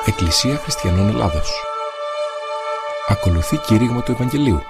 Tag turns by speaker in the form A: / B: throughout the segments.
A: Εκκλησία Χριστιανών Ελλάδος. Ακολουθεί κήρυγμα του Ευαγγελίου.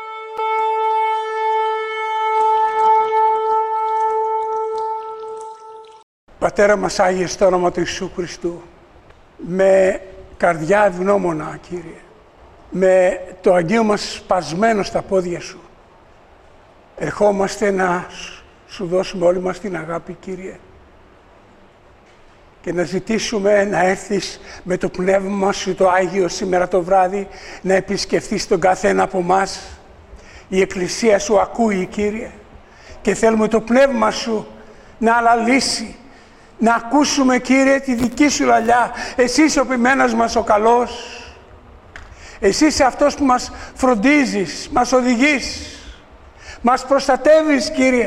B: Πατέρα μας Άγιε, στο όνομα του Ιησού Χριστού, με καρδιά ευγνώμονα, Κύριε, με το αγγείο μας σπασμένο στα πόδια Σου, ερχόμαστε να Σου δώσουμε όλη μας την αγάπη, Κύριε, και να ζητήσουμε να έρθεις με το Πνεύμα Σου το Άγιο σήμερα το βράδυ, να επισκεφθείς τον κάθε ένα από εμάς. Η Εκκλησία Σου ακούει, Κύριε, και θέλουμε το Πνεύμα Σου να αλαλήσει, να ακούσουμε, Κύριε, τη δική Σου λαλιά. Εσύ είσαι ο ποιμένας μας ο καλός. Εσύ είσαι αυτός που μας φροντίζεις, μας οδηγείς, μας προστατεύεις, Κύριε.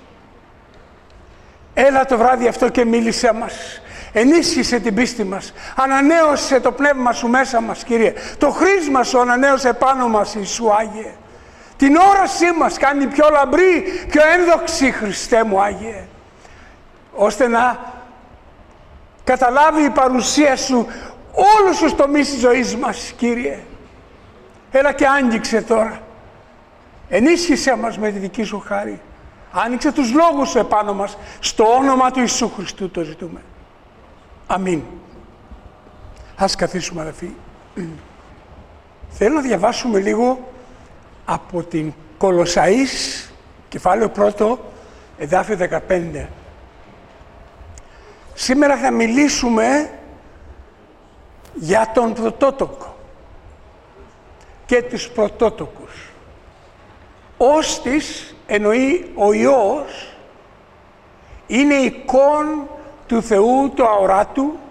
B: Έλα το βράδυ αυτό και μίλησέ μας. Ενίσχυσε την πίστη μας. Ανανέωσε το πνεύμα Σου μέσα μας, Κύριε. Το χρήσμα Σου ανανέωσε πάνω μας, Ιησού Άγιε. Την όρασή μας κάνει πιο λαμπρή, πιο ένδοξη, Χριστέ μου Άγιε. Ώστε να καταλάβει η παρουσία Σου όλους τους τομείς της ζωής μας, Κύριε. Έλα και άγγιξε τώρα. Ενίσχυσέ μας με τη δική Σου χάρη. Άνοιξε τους λόγους Σου επάνω μας. Στο όνομα του Ιησού Χριστού το ζητούμε. Αμήν. Ας καθίσουμε, αδελφοί. Θέλω να διαβάσουμε λίγο από την Κολοσσαείς, κεφάλαιο 1, εδάφιο 15. Σήμερα θα μιλήσουμε για τον πρωτότοκο και τους πρωτότοκους. Όστις, εννοεί ο Υιός, είναι εικόν του Θεού του αοράτου,